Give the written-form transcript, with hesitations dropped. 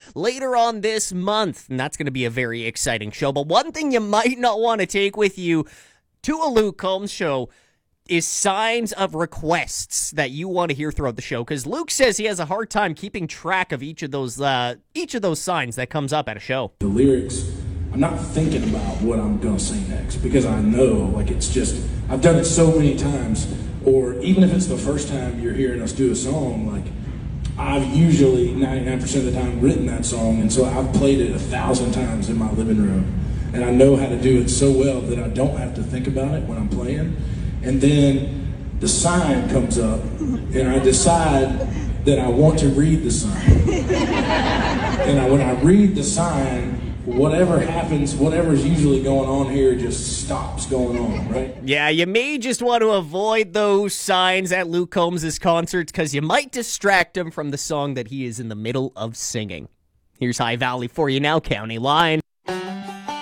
later on this month, and that's going to be a very exciting show. But one thing you might not want to take with you to a Luke Combs show is signs of requests that you want to hear throughout the show, because Luke says he has a hard time keeping track of each of those signs that comes up at a show. The lyrics, I'm not thinking about what I'm going to sing next, because I know, it's just, I've done it so many times, or even if it's the first time you're hearing us do a song, I've usually 99% of the time written that song, and so I've played it 1,000 times in my living room, and I know how to do it so well that I don't have to think about it when I'm playing. And then the sign comes up, and I decide that I want to read the sign. And when I read the sign, whatever happens, whatever's usually going on here just stops going on, right? Yeah, you may just want to avoid those signs at Luke Combs' concerts, because you might distract him from the song that he is in the middle of singing. Here's High Valley for you now, County Line.